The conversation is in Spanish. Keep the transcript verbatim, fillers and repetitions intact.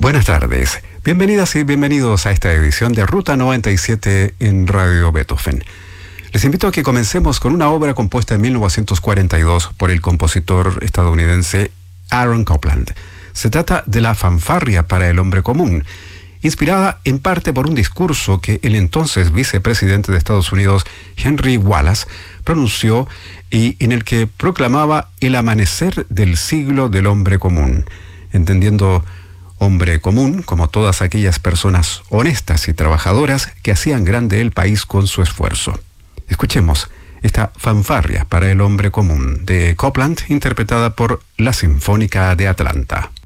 Buenas tardes, bienvenidas y bienvenidos a esta edición de Ruta noventa y siete en Radio Beethoven. Les invito a que comencemos con una obra compuesta en mil novecientos cuarenta y dos por el compositor estadounidense Aaron Copland. Se trata de la fanfarria para el hombre común, inspirada en parte por un discurso que el entonces vicepresidente de Estados Unidos, Henry Wallace, pronunció y en el que proclamaba el amanecer del siglo del hombre común, entendiendo hombre común como todas aquellas personas honestas y trabajadoras que hacían grande el país con su esfuerzo. Escuchemos esta fanfarria para el hombre común de Copland, interpretada por la Sinfónica de Atlanta.